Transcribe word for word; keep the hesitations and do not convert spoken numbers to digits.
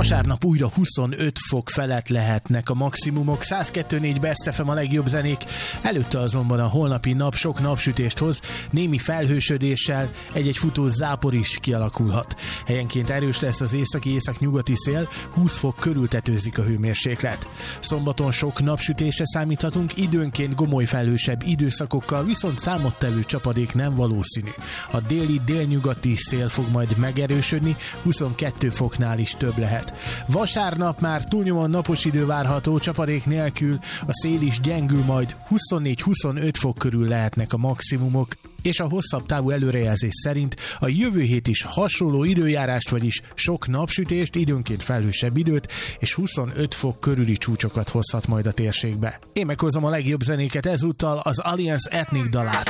Vasárnap újra huszonöt fok felett lehetnek a maximumok, száz kettő négy Best ef em a legjobb zenék, előtte azonban a holnapi nap sok napsütést hoz, némi felhősödéssel, egy-egy futó zápor is kialakulhat. Helyenként erős lesz az északi-északnyugati szél, húsz fok körül tetőzik a hőmérséklet. Szombaton sok napsütésre számíthatunk, időnként gomoly felhősebb időszakokkal, viszont számottevő csapadék nem valószínű. A déli délnyugati szél fog majd megerősödni, huszonkettő foknál is több lehet. Vasárnap már túlnyomóan napos idő várható, csapadék nélkül, a szél is gyengül, majd huszonnégy-huszonöt fok körül lehetnek a maximumok, és a hosszabb távú előrejelzés szerint a jövő hét is hasonló időjárást, vagyis sok napsütést, időnként felhősebb időt és huszonöt fok körüli csúcsokat hozhat majd a térségbe. Én meghozom a legjobb zenéket ezúttal, az Alliance Ethnic dalát.